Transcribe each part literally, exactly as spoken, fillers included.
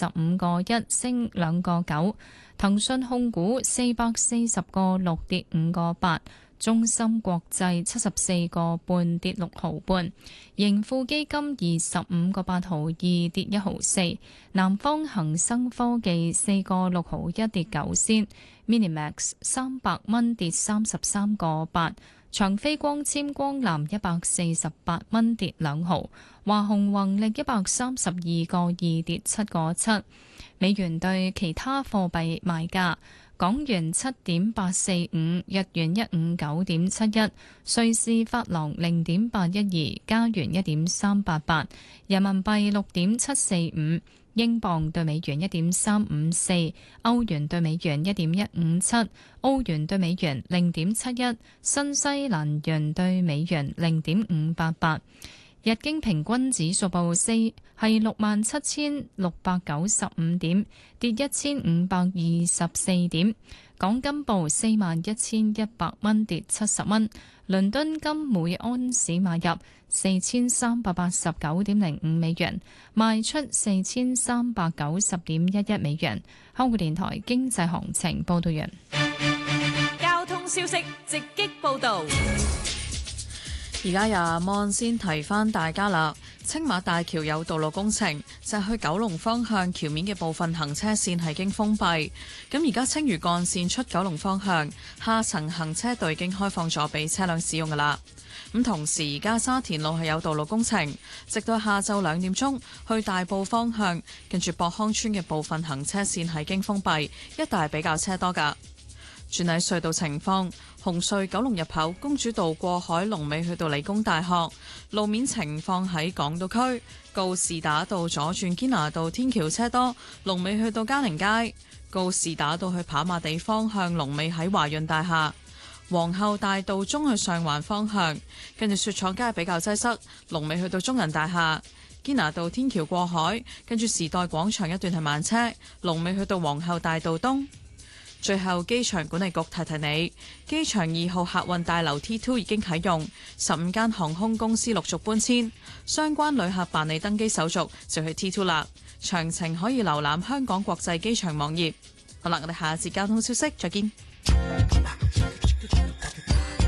十五個一，升兩個九。騰訊控股四百四十個六，跌五個八。中芯國際七十四個半，跌六毫半。盈富基金二十五個八毫二，跌一毫四。南方恒生科技四個六毫一，跌九仙。Minimax 三百蚊，跌三十三個八。長飛光纖光纜一百四十八蚊，跌兩毫。華虹宏力一百三十二個二，跌七個七。美元對其他貨幣賣價。港元七點八四五，日元一五九點七一，瑞士法郎零點八一二，加元一點三八八，人民幣六點七四五，英鎊對美元一點三五四，歐元對美元一點一五七，澳元對美元零點七一，新西蘭元對美元零點五八八。日經平均指數報四係六萬七千六百九十五點，跌一千五百二十四點。港金報四萬一千一百蚊，跌七十蚊。倫敦金每安士買入四千三百八十九點零五美元，賣出四千三百九十點一一美元。香港電台經濟行情報道完。 交通消息直擊報道。 而家由阿 Mon 先提翻大家啦，青馬大橋有道路工程，就係去九龍方向橋面嘅部分行車線係經封閉。咁而家青嶼幹線出九龍方向下層行車道已經開放咗俾車輛使用噶啦。咁同時而家沙田路係有道路工程，直到下晝兩點鐘去大埔方向，跟住博康村嘅部分行車線係經封閉，一帶係比較車多噶。轉喺隧道情況，紅隧九龍入口公主道過海龍尾去到理工大學。路面情況喺港島區告士打道左轉堅拿道天橋車多，龍尾去到嘉寧街。告士打道去跑馬地方向龍尾喺華潤大廈。皇后大道中去上環方向，跟住雪廠街比較擠塞，龍尾去到中銀大廈。堅拿道天橋過海，跟住時代廣場一段係慢車，龍尾去到皇后大道東。最後，機場管理局提提你，機場二號客運大樓 T 二 已經啟用，十五間航空公司陸續搬遷，相關旅客辦理登機手續就去 T 二 啦。詳情可以瀏覽香港國際機場網頁。好啦，我哋下一節交通消息再見。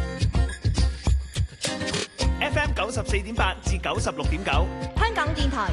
F M 九十四點八至九十六點九， 香港電台